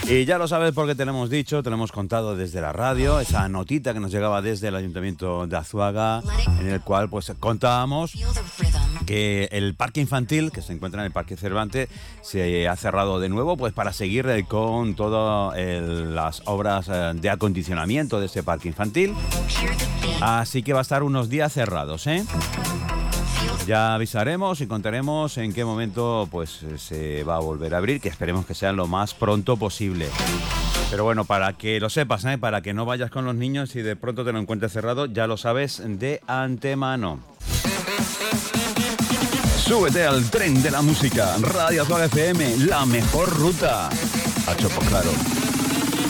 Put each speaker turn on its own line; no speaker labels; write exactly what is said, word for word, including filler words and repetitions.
Y ya lo sabes porque te lo hemos dicho, te lo hemos contado desde la radio, esa notita que nos llegaba desde el Ayuntamiento de Azuaga, en el cual pues contábamos que el parque infantil que se encuentra en el Parque Cervantes se ha cerrado de nuevo pues para seguir con todas las obras de acondicionamiento de ese parque infantil. Así que va a estar unos días cerrados, ¿eh? Ya avisaremos y contaremos en qué momento pues se va a volver a abrir, que esperemos que sea lo más pronto posible. Pero bueno, para que lo sepas, ¿eh? Para que no vayas con los niños y de pronto te lo encuentres cerrado, ya lo sabes de antemano. Súbete al tren de la música. Radio Azuaga F M, la mejor ruta. A Chopo Claro.